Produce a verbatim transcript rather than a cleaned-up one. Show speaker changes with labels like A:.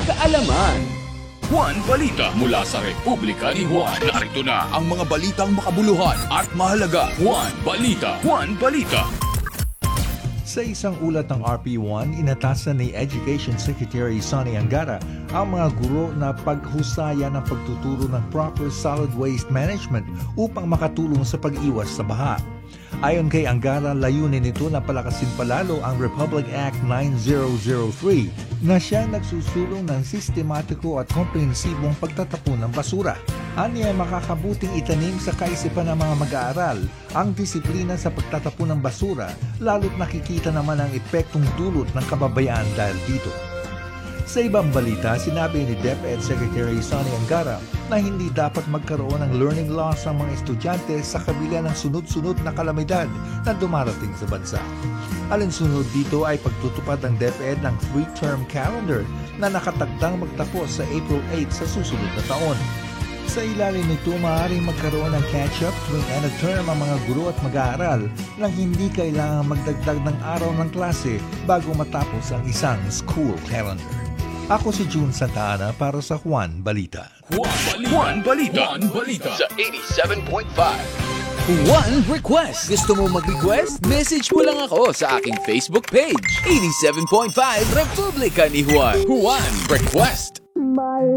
A: kaalaman. Juan Balita mula sa Republika ni Juan. Narito na ang mga balitang makabuluhan at mahalaga. Juan Balita. Juan Balita.
B: Sa isang ulat ng R P one, inatasan ni Education Secretary Sonny Angara ang mga guro na paghusaya ng pagtuturo ng proper solid waste management upang makatulong sa pag-iwas sa baha. Ayon kay Angara, layunin nito na palakasin palalo ang Republic Act nine thousand three na siya nagsusulong ng sistematiko at komprehensibong pagtatapon ng basura. Aniya makakabuting itanim sa kaisipan ng mga mag-aaral ang disiplina sa pagtatapon ng basura, lalo't nakikita naman ang epektong dulot ng kababayaan dahil dito. Sa ibang balita, sinabi ni DepEd Secretary Sonny Angara na hindi dapat magkaroon ng learning loss ang mga estudyante sa kabila ng sunod-sunod na kalamidad na dumarating sa bansa. Alinsunod dito ay pagtutupad ng DepEd ng three-term calendar na nakatagdang magtapos sa April eighth sa susunod na taon. Sa ilalim nito, maaaring magkaroon ng catch-up tuwing end of term ang mga guro at mag-aaral nang hindi kailangang magdagdag ng araw ng klase bago matapos ang isang school calendar. Ako si June Santa Ana para sa Juan Balita.
A: Juan Balita. Juan Balita. Sa eighty-seven point five. Juan Request. Gusto mo mag-request? Message mo lang ako sa aking Facebook page. eighty-seven point five Republika ni Juan. Juan Request.